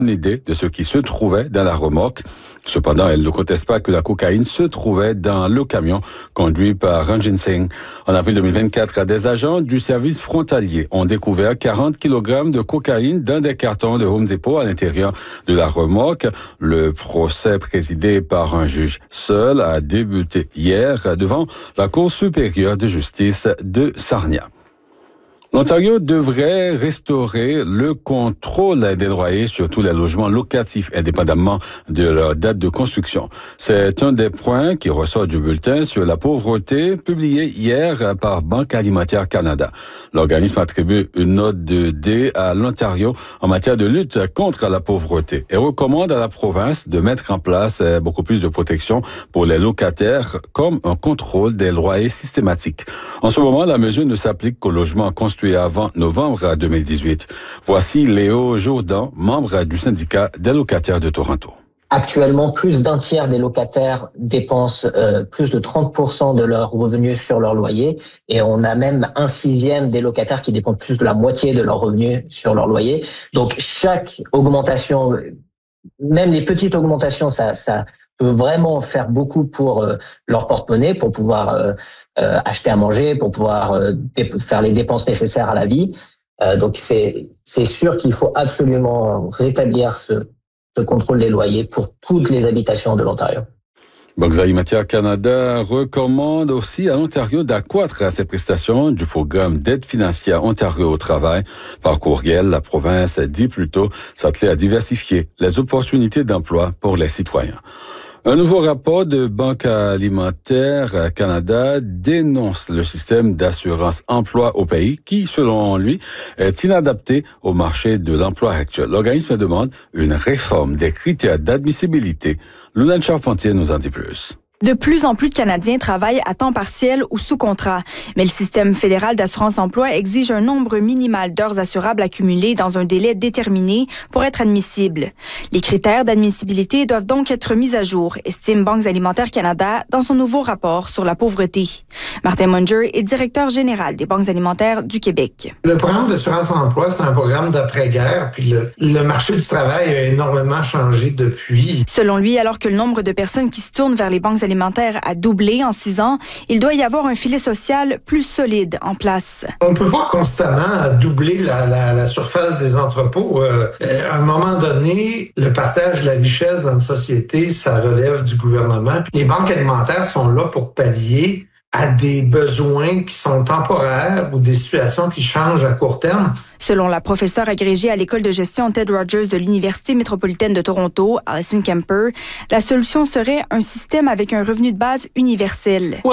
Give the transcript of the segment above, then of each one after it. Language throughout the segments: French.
une idée de ce qui se trouvait dans la remorque. Cependant, elle ne conteste pas que la cocaïne se trouvait dans le camion conduit par Ranjit Singh. En avril 2024, des agents du service frontalier ont découvert 40 kg de cocaïne dans des cartons de Home Depot à l'intérieur de la remorque. Le procès présidé par un juge seul a débuté hier devant la Cour supérieure de justice de Sarnia. L'Ontario devrait restaurer le contrôle des loyers sur tous les logements locatifs, indépendamment de leur date de construction. C'est un des points qui ressort du bulletin sur la pauvreté publié hier par Banque alimentaire Canada. L'organisme attribue une note de D à l'Ontario en matière de lutte contre la pauvreté et recommande à la province de mettre en place beaucoup plus de protection pour les locataires, comme un contrôle des loyers systématique. En ce moment, la mesure ne s'applique qu'aux logements construits avant novembre 2018. Voici Léo Jourdan, membre du syndicat des locataires de Toronto. Actuellement, plus d'un tiers des locataires dépensent plus de 30% de leurs revenus sur leur loyer, et on a même un sixième des locataires qui dépensent plus de la moitié de leurs revenus sur leur loyer. Donc chaque augmentation, même les petites augmentations, ça peut vraiment faire beaucoup pour leur porte-monnaie, pour pouvoir acheter à manger, pour pouvoir faire les dépenses nécessaires à la vie. Donc c'est sûr qu'il faut absolument rétablir ce contrôle des loyers pour toutes les habitations de l'Ontario. Banque alimentaire Canada recommande aussi à l'Ontario d'accroître ses prestations du programme d'aide financière Ontario au travail. Par courriel, la province dit plutôt s'atteler à diversifier les opportunités d'emploi pour les citoyens. Un nouveau rapport de Banque alimentaire Canada dénonce le système d'assurance emploi au pays qui, selon lui, est inadapté au marché de l'emploi actuel. L'organisme demande une réforme des critères d'admissibilité. Lunane Charpentier nous en dit plus. De plus en plus de Canadiens travaillent à temps partiel ou sous contrat. Mais le système fédéral d'assurance-emploi exige un nombre minimal d'heures assurables accumulées dans un délai déterminé pour être admissible. Les critères d'admissibilité doivent donc être mis à jour, estime Banque alimentaire Canada dans son nouveau rapport sur la pauvreté. Martin Munger est directeur général des Banques alimentaires du Québec. Le programme d'assurance-emploi, c'est un programme d'après-guerre, puis le marché du travail a énormément changé depuis. Selon lui, alors que le nombre de personnes qui se tournent vers les banques alimentaire a doublé en 6 ans, il doit y avoir un filet social plus solide en place. On ne peut pas constamment doubler la surface des entrepôts. À un moment donné, le partage de la richesse dans une société, ça relève du gouvernement. Les banques alimentaires sont là pour pallier à des besoins qui sont temporaires ou des situations qui changent à court terme. Selon la professeure agrégée à l'école de gestion Ted Rogers de l'Université métropolitaine de Toronto, Alison Kemper, la solution serait un système avec un revenu de base universel.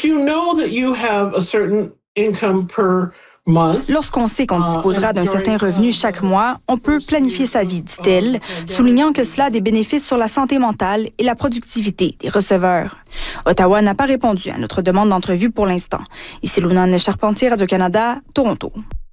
Lorsqu'on sait qu'on disposera d'un certain revenu chaque mois, on peut planifier sa vie, dit-elle, soulignant que cela a des bénéfices sur la santé mentale et la productivité des receveurs. Ottawa n'a pas répondu à notre demande d'entrevue pour l'instant. Ici Lunane Charpentier, Radio-Canada, Toronto.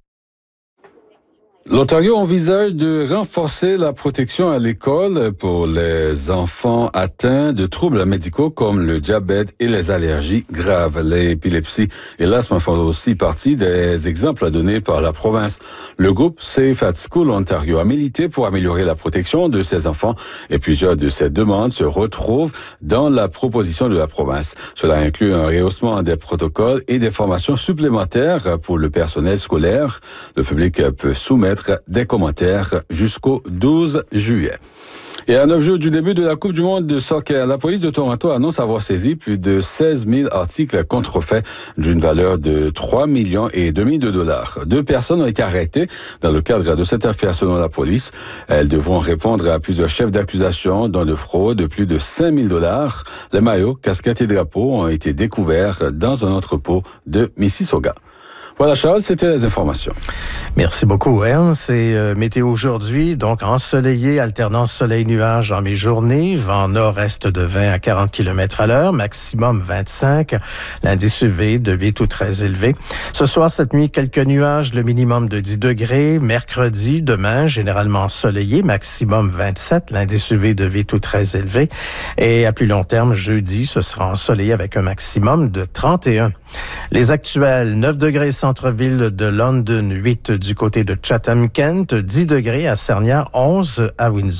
L'Ontario envisage de renforcer la protection à l'école pour les enfants atteints de troubles médicaux comme le diabète et les allergies graves. L'épilepsie et l'asthme font aussi partie des exemples donnés par la province. Le groupe Safe at School Ontario a milité pour améliorer la protection de ces enfants et plusieurs de ces demandes se retrouvent dans la proposition de la province. Cela inclut un rehaussement des protocoles et des formations supplémentaires pour le personnel scolaire. Le public peut soumettre des commentaires jusqu'au 12 juillet. Et à 9 jours du début de la Coupe du monde de soccer, la police de Toronto annonce avoir saisi plus de 16 000 articles contrefaits d'une valeur de 3,5 millions de dollars. 2 personnes ont été arrêtées dans le cadre de cette affaire selon la police. Elles devront répondre à plusieurs chefs d'accusation dont de fraude de plus de 5 000 dollars. Les maillots, casquettes et drapeaux ont été découverts dans un entrepôt de Mississauga. Voilà Charles, c'était les informations. Merci beaucoup Ernst. C'est météo aujourd'hui, donc ensoleillé, alternance soleil-nuage en mi-journée, vent nord-est de 20 à 40 km à l'heure, maximum 25, l'indice UV de 8 ou très élevé. Ce soir, cette nuit, quelques nuages, le minimum de 10 degrés. Mercredi, demain, généralement ensoleillé, maximum 27, l'indice UV de 8 ou très élevé. Et à plus long terme, jeudi, ce sera ensoleillé avec un maximum de 31. Les actuels, 9 degrés centre-ville de London, 8 du côté de Chatham-Kent, 10 degrés à Sarnia, 11 à Windsor.